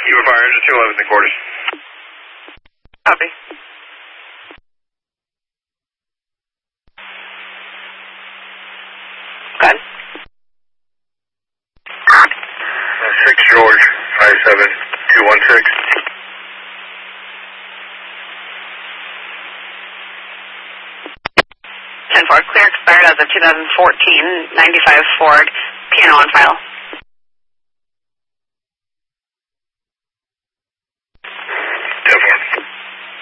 You were fire engine 211 in the quarters. Copy. Go ahead. 6 George, 57216. 10-4, clear expired as of 2014, 95 Ford, piano on file.